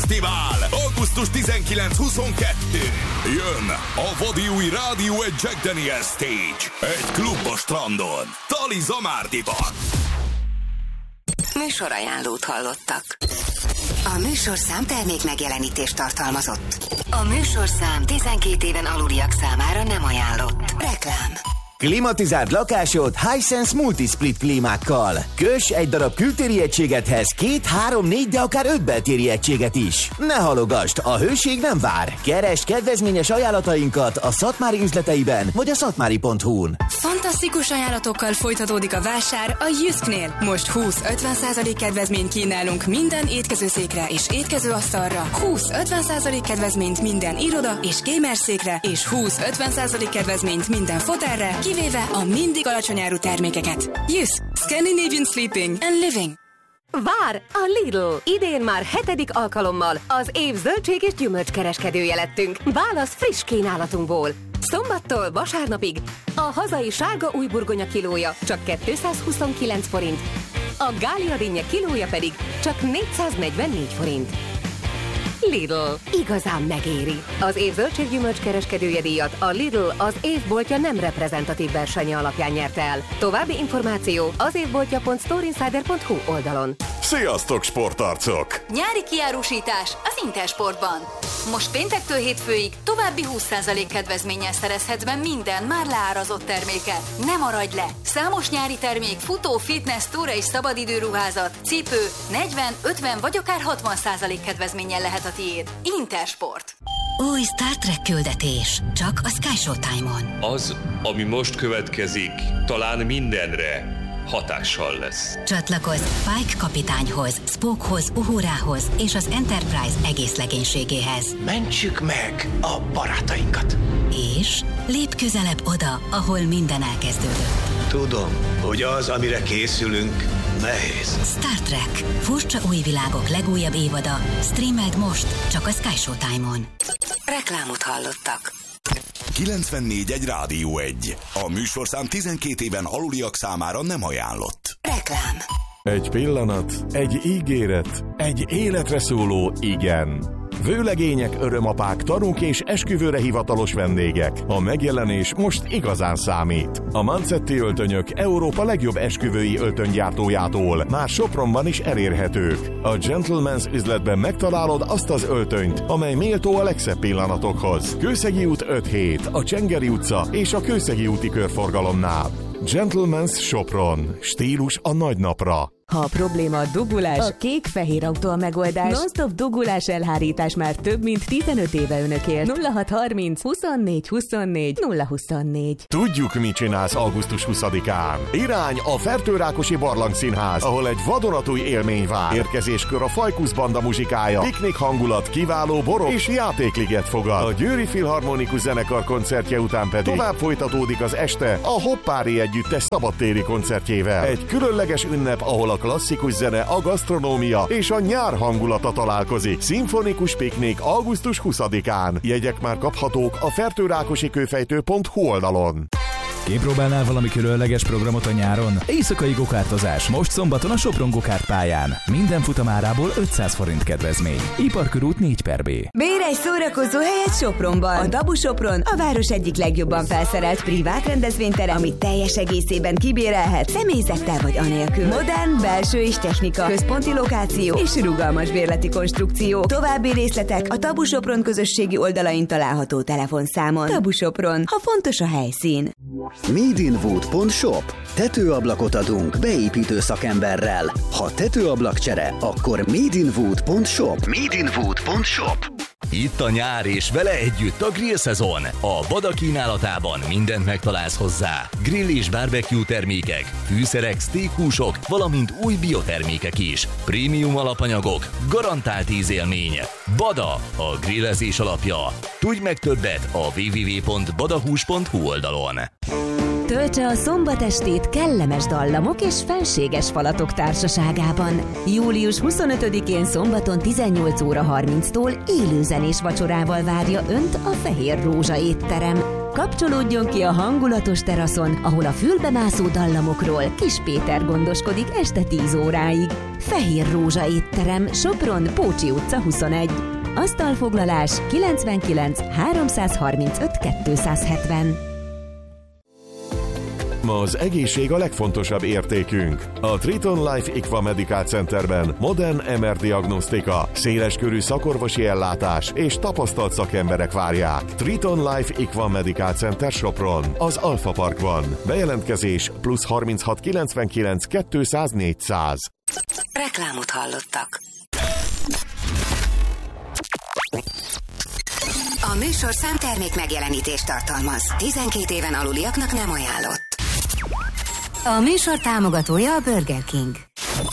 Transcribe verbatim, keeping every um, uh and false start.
Fesztivál augusztus tizenkilenc-huszonkettő. Jön a vadi új Rádió egy Jack Daniels Stage. Egy klub a strandon. Tali Zamárdiban. Műsorajánlót hallottak. A műsorszám termék megjelenítést tartalmazott. A műsorszám tizenkét éven aluliak számára nem ajánlott. Reklám. Klimatizált lakásod Hisense Multisplit klímákkal. Köss egy darab kültéri egységethez két, három, négy, de akár öt beltéri egységet is. Ne halogasd, a hőség nem vár. Keresd kedvezményes ajánlatainkat a Szatmári üzleteiben vagy a szatmári pont hu-n. Fantasztikus ajánlatokkal folytatódik a vásár a Jysknél. Most húsz-ötven százalék kedvezményt kínálunk minden étkezőszékre és étkezőasztalra, húsz-ötven százalék kedvezményt minden iroda és gamerszékre, és húsz-ötven százalék kedvezményt minden fotelre, kivéve a mindig alacsony áru termékeket. Jysk, Scandinavian Sleeping and Living. Vár a Lidl! Idén már hetedik alkalommal az év zöldség és gyümölcskereskedője lettünk. Válasz friss kínálatunkból. Szombattól vasárnapig a hazai sárga új burgonya kilója csak kétszázhuszonkilenc forint, a gália dinnye kilója pedig csak négyszáznegyvennégy forint. Lidl. Igazán megéri. Az év zöldséggyümölcs kereskedője díjat a Lidl az évboltja nem reprezentatív versenye alapján nyerte el. További információ az évboltja pont storeinsider pont hu oldalon. Sziasztok, sportarcok! Nyári kiárusítás az Intersportban. Most péntektől hétfőig további húsz százalék kedvezménnyel szerezhetsz be minden már leárazott terméket. Ne maradj le! Számos nyári termék, futó, fitness, túra és szabadidőruházat, cipő, negyven, ötven vagy akár hatvan százalék kedvezménnyel lehet a tiéd. Intersport. Új Star Trek küldetés. Csak a Sky Showtime-on. Az, ami most következik, talán mindenre hatással lesz. Csatlakozz Pike kapitányhoz, Spockhoz, Uhurához és az Enterprise egész legénységéhez. Mentsük meg a barátainkat. És lépj közelebb oda, ahol minden elkezdődött. Tudom, hogy az, amire készülünk, nehéz. Star Trek. Furcsa új világok legújabb évada. Streameld most csak a Sky Showtime-on. Reklámot hallottak. kilencvennégy egy Rádió egy. A műsorszám tizenkét éven aluliak számára nem ajánlott. Reklám. Egy pillanat, egy ígéret, egy életre szóló igen. Vőlegények, örömapák, tanúk és esküvőre hivatalos vendégek. A megjelenés most igazán számít. A Mancetti öltönyök Európa legjobb esküvői öltönygyártójától már Sopronban is elérhetők. A Gentleman's üzletben megtalálod azt az öltönyt, amely méltó a legszebb pillanatokhoz. Kőszegi út öt hét, a Csengeri utca és a Kőszegi úti körforgalomnál. Gentleman's Sopron. Stílus a nagy napra. Ha a probléma a dugulás, a kék-fehér autó a megoldás. Non-stop dugulás elhárítás már több mint tizenöt éve önökért. nulla hat harminc huszonnégy huszonnégy nulla huszonnégy. Tudjuk, mit csinálsz augusztus huszadikán. Irány a Fertőrákosi Barlangszínház, ahol egy vadonatúj élmény vár. Érkezéskor a Fajkusz banda muzsikája, piknik hangulat, kiváló borok és játékliget fogad. A Győri Filharmonikus Zenekar koncertje után pedig tovább folytatódik az este a Hoppári Együttes szabadtéri koncertjével. Egy különleges ünnep, ahol a klasszikus zene, a gasztronómia és a nyár hangulata találkozik. Szimfonikus piknik augusztus huszadikán. Jegyek már kaphatók a fertőrákosikőfejtő pont hu oldalon. Kipróbálnál valami különleges programot a nyáron? Éjszakai gokártozás most szombaton a Sopron Gokárt pályán. Minden futamárából ötszáz forint kedvezmény. Iparkörút négy per B. Bérj egy szórakozó helyet Sopronban. A Dabu Sopron a város egyik legjobban felszerelt privát rendezvénytere, amit teljes egészében kibérelhet, személyzettel vagy anélkül. Modern, belső és technika, központi lokáció és rugalmas bérleti konstrukció. További részletek a Dabu Sopron közösségi oldalain található telefonszámon. Dabu Sopron, ha fontos a helyszín. made in wood pont shop. Tetőablakot adunk beépítő szakemberrel. Ha tetőablakcsere, akkor made in wood pont shop. made in wood pont shop. Itt a nyár és vele együtt a grill szezon. A Bada kínálatában mindent megtalálsz hozzá. Grill és barbecue termékek, fűszerek, steakhúsok, valamint új biotermékek is. Prémium alapanyagok, garantált ízélmény. Bada, a grillezés alapja. Tudj meg többet a double-u double-u double-u pont badahús pont hu oldalon. Tölt Töltse a szombat estét kellemes dallamok és fenséges falatok társaságában. július huszonötödikén szombaton tizennyolc óra harminctól élő zenés vacsorával várja Önt a Fehér Rózsa étterem. Kapcsolódjon ki a hangulatos teraszon, ahol a fülbemászó dallamokról Kis Péter gondoskodik este tíz óráig. Fehér Rózsa étterem, Sopron, Pócsi utca huszonegy. Asztalfoglalás kilencvenkilenc háromszázharmincöt kétszázhetven. Ma az egészség a legfontosabb értékünk. A Triton Life Equa Medical Centerben modern em er diagnosztika, széleskörű szakorvosi ellátás és tapasztalt szakemberek várják. Triton Life Equa Medical Center Sopron, az Alfa Parkban. Bejelentkezés plusz harminchat kilencvenkilenc kétszáz négyszáz. Reklámot hallottak. A műsorszám termék megjelenítést tartalmaz. tizenkét éven aluliaknak nem ajánlott. A műsor támogatója a Burger King.